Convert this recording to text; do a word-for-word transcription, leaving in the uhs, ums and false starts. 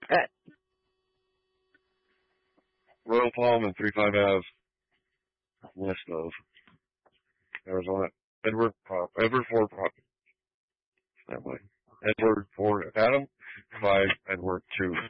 Good. Royal Palm and three five Ave, west of Arizona. Edward Prop, Edward Ford Prop. That way. Edward Ford Adam, five Edward two.